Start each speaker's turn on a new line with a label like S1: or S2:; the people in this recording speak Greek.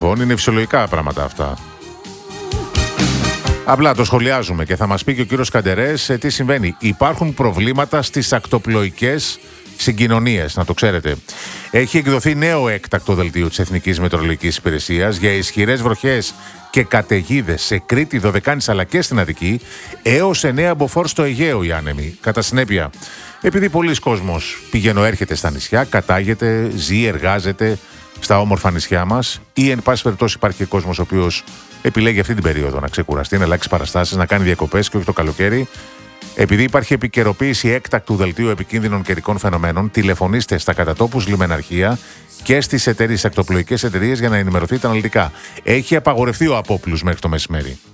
S1: λοιπόν. Είναι φυσιολογικά πράγματα αυτά. Απλά το σχολιάζουμε και θα μας πει και ο κύριος Καντερές τι συμβαίνει. Υπάρχουν προβλήματα στις ακτοπλοϊκές συγκοινωνίες, να το ξέρετε. Έχει εκδοθεί νέο έκτακτο δελτίο της Εθνικής Μετεωρολογικής Υπηρεσίας για ισχυρές βροχές και καταιγίδες σε Κρήτη, Δωδεκάνησα αλλά και στην Αττική, έως 9 μποφόρ στο Αιγαίο οι άνεμοι. Κατά συνέπεια, επειδή πολλοί κόσμος πηγαίνω-έρχεται στα νησιά, κατάγεται, ζει, εργάζεται στα όμορφα νησιά μας, ή εν πάση περιπτώσει υπάρχει και κόσμος ο οποίος επιλέγει αυτή την περίοδο να ξεκουραστεί, να αλλάξει παραστάσεις, να κάνει διακοπές και όχι το καλοκαίρι. Επειδή υπάρχει επικαιροποίηση έκτακτου δελτίου επικίνδυνων καιρικών φαινομένων, τηλεφωνήστε στα κατατόπους λιμεναρχεία και στις ακτοπλοϊκές εταιρείες για να ενημερωθείτε αναλυτικά. Έχει απαγορευτεί ο απόπλους μέχρι το μεσημέρι.